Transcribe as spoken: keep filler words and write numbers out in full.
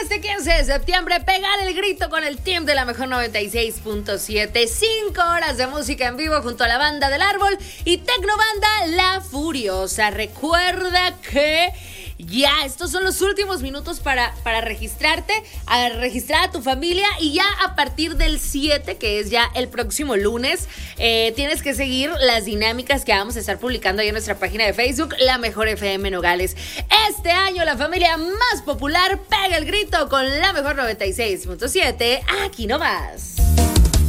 este quince de septiembre, pegar el grito con el team de la mejor noventa y seis punto siete. Cinco horas de música en vivo junto a la banda del árbol y tecnobanda La Furiosa. Recuerda que ya, estos son los últimos minutos para, para registrarte, a registrar a tu familia, y ya a partir del siete, que es ya el próximo lunes, eh, tienes que seguir las dinámicas que vamos a estar publicando ahí en nuestra página de Facebook, La Mejor F M Nogales. Este año la familia más popular pega el grito con La Mejor noventa y seis punto siete, aquí nomás.